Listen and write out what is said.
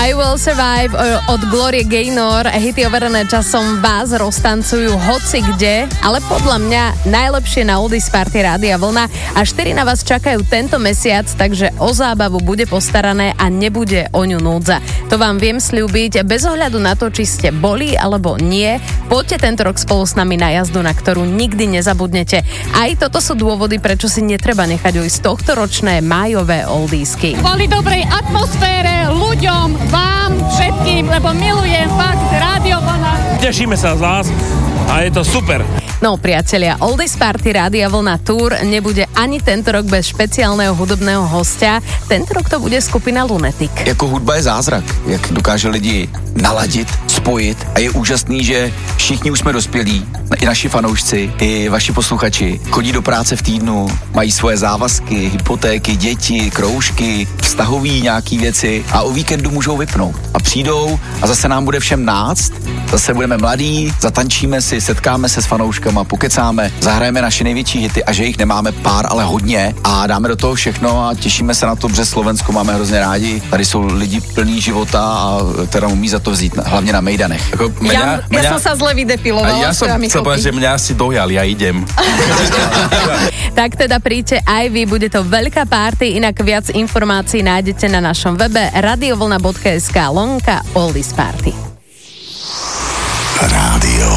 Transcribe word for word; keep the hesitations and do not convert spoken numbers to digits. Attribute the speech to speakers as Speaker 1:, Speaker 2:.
Speaker 1: I Will Survive od Glorie Gaynor. Hity overené časom vás roztancujú hoci kde, ale podľa mňa najlepšie na Oldies Party Rádia Vlna. A štyri na vás čakajú tento mesiac, takže o zábavu bude postarané a nebude o ňu núdza. To vám viem sľúbiť, bez ohľadu na to, či ste boli alebo nie. Poďte tento rok spolu s nami na jazdu, na ktorú nikdy nezabudnete. Aj toto sú dôvody, prečo si netreba nechať ujsť tohtoročné májové oldiesky.
Speaker 2: Kvôli dobrej atmosfére, ľuďom, vám, všetkým, lebo milujem fakt Rádio Vlna.
Speaker 3: Tešíme sa z vás a je to super.
Speaker 1: No priatelia, Oldies Party Rádia Vlna Tour nebude ani tento rok bez špeciálneho hudobného hostia. Tento rok to bude skupina Lunatic.
Speaker 4: Jako hudba je zázrak, jak dokáže lidi naladit, spojit a je úžasný, že všichni už jsme dospělí, i naši fanoušci, i vaši posluchači, chodí do práce v týdnu, mají svoje závazky, hypotéky, děti, kroužky, vztahový nějaký věci a o víkendu můžou vypnout. A přijdou a zase nám bude všem náct, zase budeme mladí, zatančíme si, setkáme se s fanouškama, pokecáme, zahrajeme naše největší hity a že jich nemáme pár, ale hodně a dáme do toho všechno a těšíme se na to, protože Slovensko máme hrozně rádi. Tady jsou lidi plní života a teda umí za to vzít, hlavně na mejdanech.
Speaker 5: Ako mňa,
Speaker 1: Ja, ja
Speaker 5: mňa,
Speaker 1: som sa zle vydepilovala.
Speaker 5: ja som chcel povedať, že mňa si dojal, ja idem.
Speaker 1: Tak teda príďte aj vy, bude to veľká party, inak viac informácií nájdete na našom webe radiovlna bodka es ká lomka Oldies Party.
Speaker 6: Rádio